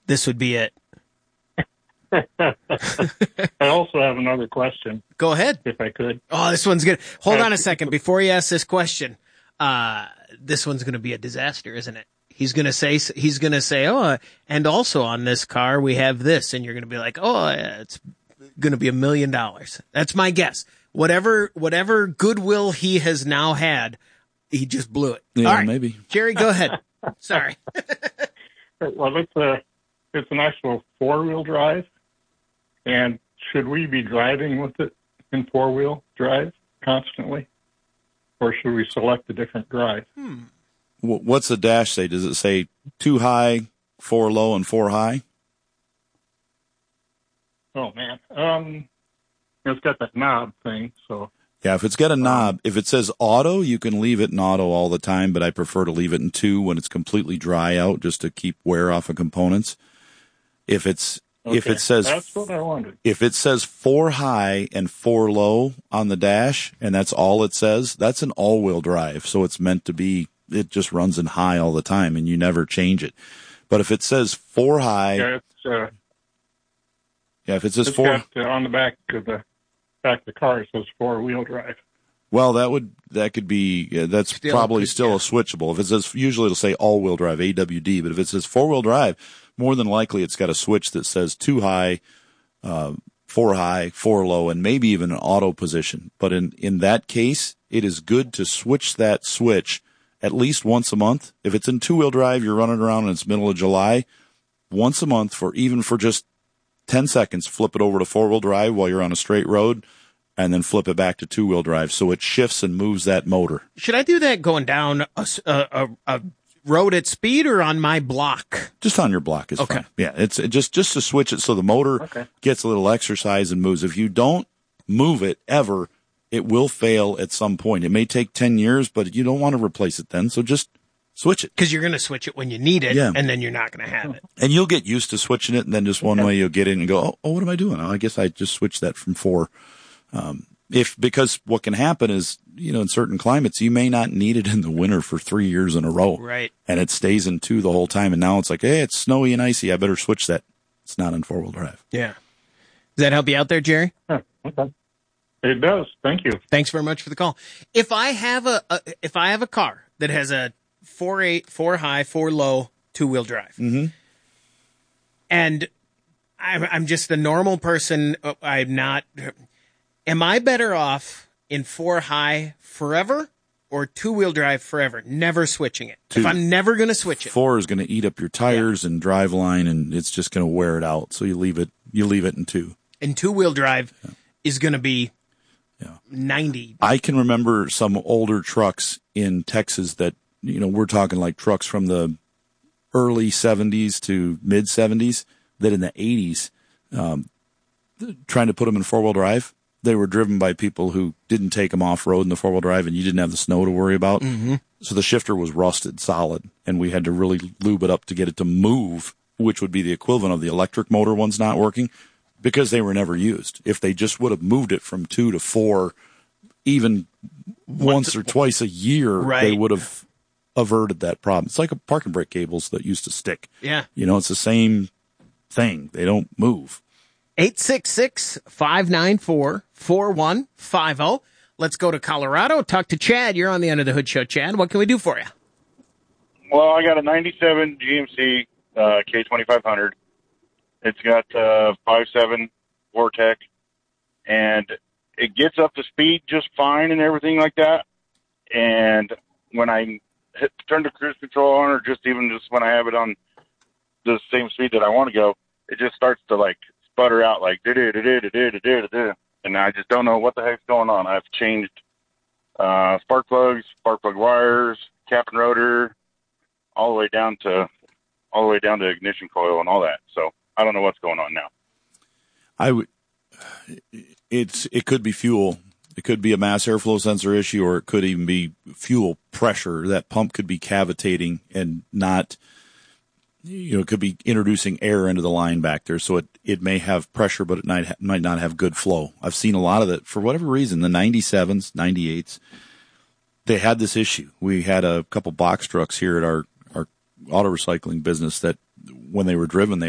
this would be it. I also have another question. Go ahead. If I could. Oh, this one's good. Hold on a second. Before you ask this question, this one's going to be a disaster, isn't it? He's going to say, oh, and also on this car, we have this. And you're going to be like, oh, it's going to be $1 million. That's my guess. Whatever goodwill he has now had, he just blew it. Yeah, all right, maybe. Jerry, go ahead. Sorry. Well, it's an actual 4-wheel drive. And should we be driving with it in 4-wheel drive constantly? Or should we select a different drive? What's the dash say? Does it say 2 high, 4 low, and 4 high? Oh, man. It's got that knob thing, so. Yeah, if it's got a knob, if it says auto, you can leave it in auto all the time, but I prefer to leave it in 2 when it's completely dry out, just to keep wear off of components. If it says, that's what I wanted. If it says 4 high and 4 low on the dash, and that's all it says, that's an all-wheel drive. So it's meant to be, it just runs in high all the time, and you never change it. But if it says 4 high, if it says 4 on the back of the car, it says 4-wheel drive. Well, that could be, that's probably still a switchable. If it says, usually it'll say all-wheel drive, AWD, but if it says 4-wheel drive, more than likely it's got a switch that says 2 high, 4 high, 4 low, and maybe even an auto position. But in that case, it is good to switch that switch at least once a month. If it's in 2-wheel drive, you're running around and it's middle of July, once a month for just 10 seconds, flip it over to 4-wheel drive while you're on a straight road, and then flip it back to 2-wheel drive. So it shifts and moves that motor. Should I do that going down a road at speed or on my block? Just on your block is fine. Yeah, it's just to switch it so the motor gets a little exercise and moves. If you don't move it ever, it will fail at some point. It may take 10 years, but you don't want to replace it then, so just switch it. Because you're going to switch it when you need it, and then you're not going to have it. And you'll get used to switching it, and then just one way you'll get in and go, oh, what am I doing? Oh, I guess I just switched that from 4. Because what can happen is, in certain climates, you may not need it in the winter for 3 years in a row. Right. And it stays in 2 the whole time, and now it's like, hey, it's snowy and icy, I better switch that. It's not on 4-wheel drive. Yeah. Does that help you out there, Jerry? Okay. It does. Thank you. Thanks very much for the call. If I have a car that has a 4 high, 4 low, 2-wheel drive, and I'm just a normal person, am I better off in 4 high forever or 2-wheel drive forever, never switching it? If I'm never going to switch it. 4 is going to eat up your tires and drive line, and it's just going to wear it out. So you leave it in 2. And 2-wheel drive is going to be 90. I can remember some older trucks in Texas that, we're talking like trucks from the early 70s to mid 70s that in the 80s, trying to put them in 4-wheel drive, they were driven by people who didn't take them off road in the 4-wheel drive, and you didn't have the snow to worry about. So the shifter was rusted solid, and we had to really lube it up to get it to move, which would be the equivalent of the electric motor ones not working, because they were never used. If they just would have moved it from 2 to 4, even once or twice a year, they would have averted that problem. It's like a parking brake cables that used to stick. Yeah. It's the same thing. They don't move. 866-594-4150. Let's go to Colorado. Talk to Chad. You're on the Under the Hood Show, Chad. What can we do for you? Well, I got a 97 GMC K2500. It's got 5.7 Vortec, and it gets up to speed just fine and everything like that. And when I turn the cruise control on, or just when I have it on the same speed that I want to go, it just starts to sputter out like and I just don't know what the heck's going on. I've changed spark plug wires, cap and rotor, all the way down to ignition coil and all that. So I don't know what's going on now. It could be fuel. It could be a mass airflow sensor issue, or it could even be fuel pressure. That pump could be cavitating and not, it could be introducing air into the line back there. So it may have pressure, but it might not have good flow. I've seen a lot of that for whatever reason. The 97s, 98s, they had this issue. We had a couple box trucks here at our auto recycling business that when they were driven, they